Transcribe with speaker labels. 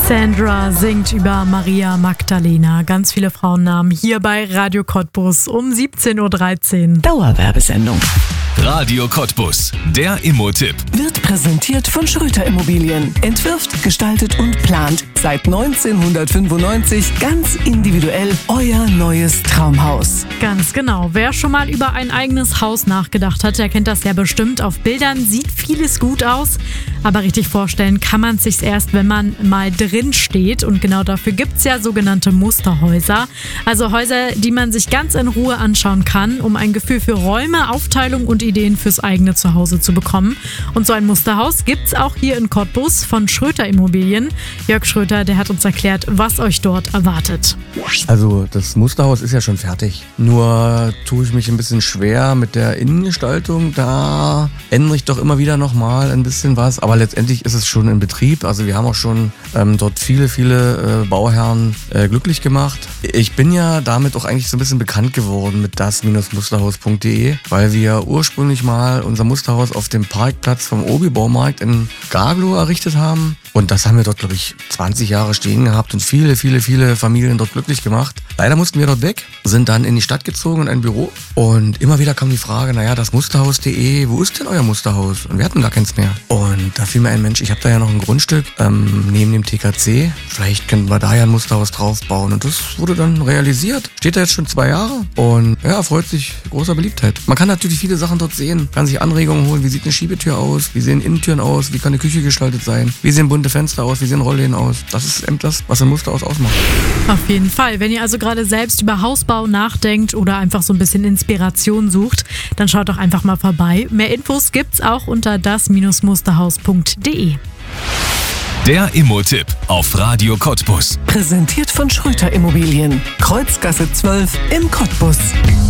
Speaker 1: Sandra singt über Maria Magdalena. Ganz viele Frauennamen hier bei Radio Cottbus um 17.13 Uhr.
Speaker 2: Dauerwerbesendung.
Speaker 3: Radio Cottbus, der Immo-Tipp.
Speaker 2: Wird präsentiert von Schröter Immobilien. Entwirft, gestaltet und plant seit 1995 ganz individuell euer neues Traumhaus.
Speaker 1: Ganz genau. Wer schon mal über ein eigenes Haus nachgedacht hat, der kennt das ja bestimmt. Auf Bildern sieht vieles gut aus, aber richtig vorstellen kann man es sich erst, wenn man mal drin steht. Und genau dafür gibt es ja sogenannte Musterhäuser. Also Häuser, die man sich ganz in Ruhe anschauen kann, um ein Gefühl für Räume, Aufteilung und Ideen fürs eigene Zuhause zu bekommen. Und so ein Musterhaus gibt's auch hier in Cottbus von Schröter Immobilien. Jörg Schröter, der hat uns erklärt, was euch dort erwartet.
Speaker 4: Also das Musterhaus ist ja schon fertig. Nur tue ich mich ein bisschen schwer mit der Innengestaltung. Da ändere ich doch immer wieder nochmal ein bisschen was. Aber letztendlich ist es schon in Betrieb. Also wir haben auch schon dort viele Bauherren glücklich gemacht. Ich bin ja damit auch eigentlich so ein bisschen bekannt geworden mit das-musterhaus.de, weil wir ursprünglich mal unser Musterhaus auf dem Parkplatz vom Obi-Baumarkt in Gaglow errichtet haben. Und das haben wir dort, glaube ich, 20 Jahre stehen gehabt und viele Familien dort glücklich gemacht. Leider mussten wir dort weg, sind dann in die Stadt gezogen in ein Büro. Und immer wieder kam die Frage, naja, das Musterhaus.de, wo ist denn euer Musterhaus? Und wir hatten gar keins mehr. Und da fiel mir ein Mensch, ich habe da ja noch ein Grundstück neben dem TKC. Vielleicht könnten wir da ja ein Musterhaus draufbauen. Und das wurde dann realisiert. Steht da jetzt schon 2 Jahre und ja, freut sich großer Beliebtheit. Man kann natürlich viele Sachen dort sehen, kann sich Anregungen holen, wie sieht eine Schiebetür aus, wie sehen Innentüren aus, wie kann eine Küche gestaltet sein, wie sehen bunte Fenster aus, wie sehen Rollläden aus. Das ist eben das, was ein Musterhaus ausmacht.
Speaker 1: Auf jeden Fall. Wenn ihr also gerade selbst über Hausbau nachdenkt oder einfach so ein bisschen Inspiration sucht, dann schaut doch einfach mal vorbei. Mehr Infos gibt's auch unter das-musterhaus.de.
Speaker 3: Der Immo-Tipp auf Radio Cottbus.
Speaker 2: Präsentiert von Schröter Immobilien. Kreuzgasse 12 in Cottbus.